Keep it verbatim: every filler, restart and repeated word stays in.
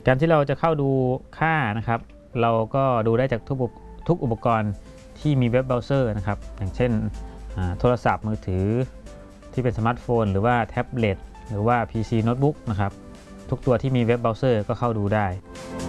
การที่เราจะเข้าดูค่านะครับเราก็ดูได้จากทุกทุกอุปกรณ์ที่มีเว็บเบราว์เซอร์นะครับอย่างเช่นโทรศัพท์มือถือที่เป็นสมาร์ทโฟนหรือว่าแท็บเล็ตหรือว่า พี ซี โน้ตบุ๊กนะครับทุกตัวที่มีเว็บเบราว์เซอร์ก็เข้าดูได้